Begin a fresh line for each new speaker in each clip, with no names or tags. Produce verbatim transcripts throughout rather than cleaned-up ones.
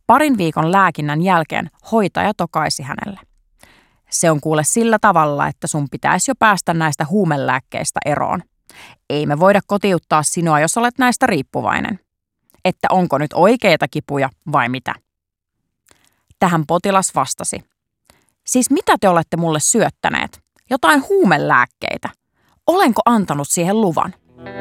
Parin viikon lääkinnän jälkeen hoitaja tokaisi hänelle. Se on kuule sillä tavalla, että sun pitäisi jo päästä näistä huumelääkkeistä eroon. Ei me voida kotiuttaa sinua, jos olet näistä riippuvainen. Että onko nyt oikeita kipuja vai mitä? Tähän potilas vastasi. Siis mitä te olette mulle syöttäneet? Jotain huumelääkkeitä. Olenko antanut siihen luvan?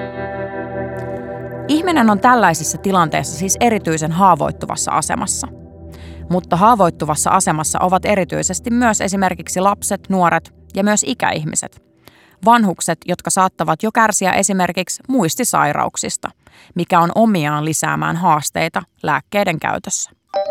Ihminen on tällaisissa tilanteissa siis erityisen haavoittuvassa asemassa. Mutta haavoittuvassa asemassa ovat erityisesti myös esimerkiksi lapset, nuoret ja myös ikäihmiset. Vanhukset, jotka saattavat jo kärsiä esimerkiksi muistisairauksista, mikä on omiaan lisäämään haasteita lääkkeiden käytössä.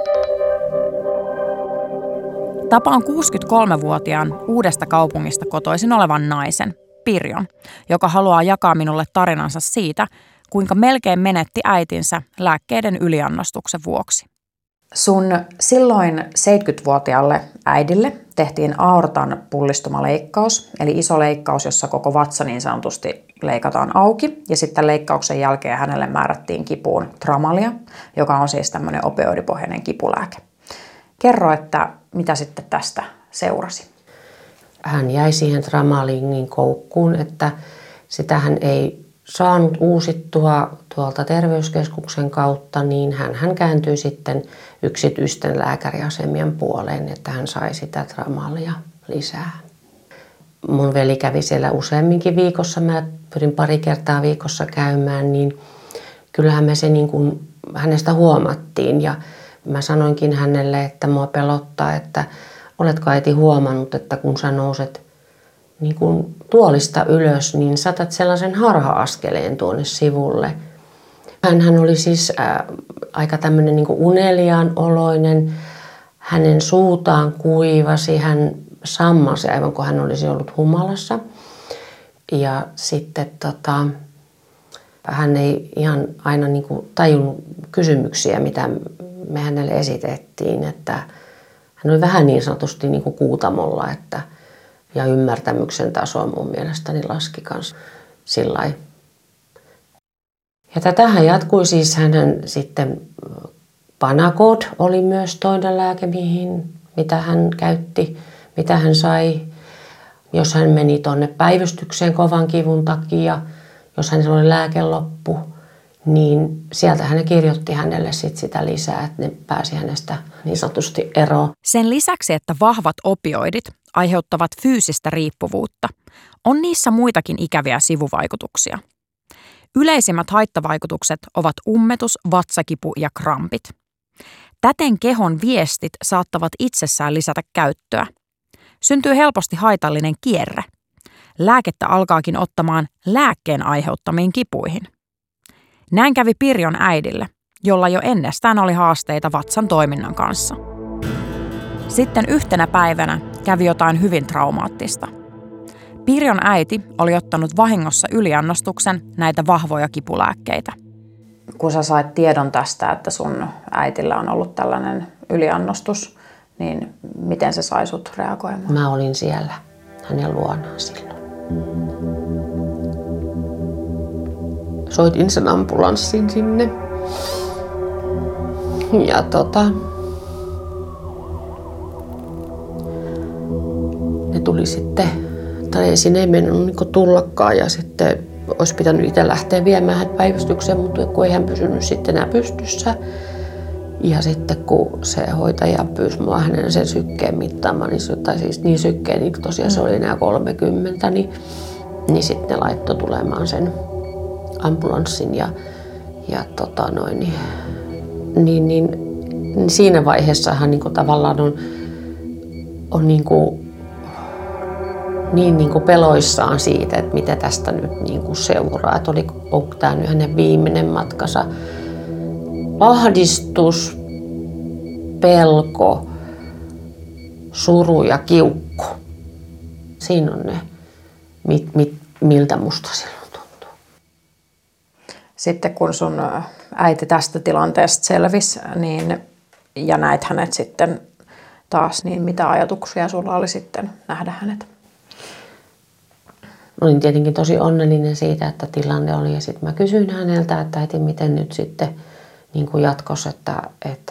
Tapaan kuusikymmentäkolmevuotiaan Uudesta Kaupungista kotoisin olevan naisen, Pirjon, joka haluaa jakaa minulle tarinansa siitä, kuinka melkein menetti äitinsä lääkkeiden yliannostuksen vuoksi. Sun silloin seitsemänkymmentävuotiaalle äidille tehtiin aortan pullistumaleikkaus, eli iso leikkaus, jossa koko vatsa niin sanotusti leikataan auki. Ja sitten leikkauksen jälkeen hänelle määrättiin kipuun Tramalia, joka on siis tämmöinen opioidipohjainen kipulääke. Kerro, että mitä sitten tästä seurasi?
Hän jäi siihen Tramalingin koukkuun, että sitä hän ei saanut uusittua tuolta terveyskeskuksen kautta, niin hän, hän kääntyi sitten yksityisten lääkäriasemien puoleen, että hän sai sitä Tramalia lisää. Mun veli kävi siellä useamminkin viikossa, mä pyrin pari kertaa viikossa käymään, niin kyllähän me se niin kuin hänestä huomattiin ja mä sanoinkin hänelle, että mua pelottaa, että oletko äiti huomannut, että kun sä nouset niin kuin tuolista ylös, niin saatat sellaisen harha-askeleen tuonne sivulle. Hänhän oli siis ää, aika tämmöinen niin kuin uneliaan oloinen. Hänen suutaan kuivasi, hän sammasi aivan kuin hän olisi ollut humalassa. Ja sitten tota, hän ei ihan aina niin kuin tajunnut kysymyksiä, mitä me hänelle esitettiin. Että hän oli vähän niin sanotusti niin kuin kuutamolla, että ja ymmärtämyksen taso mun mielestäni laski kanssa sillä lailla. Ja tätähän jatkui siis hänen sitten Panacod oli myös toinen lääke, mihin, mitä hän käytti, mitä hän sai. Jos hän meni tuonne päivystykseen kovan kivun takia, jos hänellä oli lääke loppu, niin sieltä hän kirjoitti hänelle sit sitä lisää, että ne pääsi hänestä niin sanotusti eroon.
Sen lisäksi, että vahvat opioidit aiheuttavat fyysistä riippuvuutta, on niissä muitakin ikäviä sivuvaikutuksia. Yleisimmät haittavaikutukset ovat ummetus, vatsakipu ja krampit. Täten kehon viestit saattavat itsessään lisätä käyttöä. Syntyy helposti haitallinen kierre. Lääkettä alkaakin ottamaan lääkkeen aiheuttamiin kipuihin. Näin kävi Pirjon äidille, jolla jo ennestään oli haasteita vatsan toiminnan kanssa. Sitten yhtenä päivänä kävi jotain hyvin traumaattista. Pirjon äiti oli ottanut vahingossa yliannostuksen näitä vahvoja kipulääkkeitä.
Kun sä sait tiedon tästä, että sun äitillä on ollut tällainen yliannostus, niin miten se sai sut reagoimaan?
Mä olin siellä hänen luonaan silloin. Soitin sen ambulanssin sinne. Ja tota... Ne tuli sitten, tai ensin ei mennyt niin tullakaan ja sitten olisi pitänyt itse lähteä viemään hän päivystykseen, mutta kun ei hän pysynyt sitten enää pystyssä. Ja sitten kun se hoitaja pyysi mua hänen sen sykkeen mittaamaan, niin, tai siis niin sykkeen, niin tosiaan se oli enää kolmekymmentä, niin, niin sitten ne laittoi tulemaan sen ambulanssin ja, ja tota noin, niin, niin, niin, niin siinä vaiheessahan niin kuin tavallaan on, on niin kuin, niin, niin kuin peloissaan siitä, että mitä tästä nyt niin kuin seuraa. Että oli, onko tämä nyt hänen viimeinen matkansa. Ahdistus, pelko, suru ja kiukku. Siinä on ne, mit, mit, miltä musta silloin tuntuu.
Sitten kun sun äiti tästä tilanteesta selvisi niin, ja näit hänet sitten taas, niin mitä ajatuksia sulla oli sitten nähdä hänet?
Olin tietenkin tosi onnellinen siitä, että tilanne oli ja sitten mä kysyin häneltä, että äiti, miten nyt sitten niin kuin jatkossa, että, että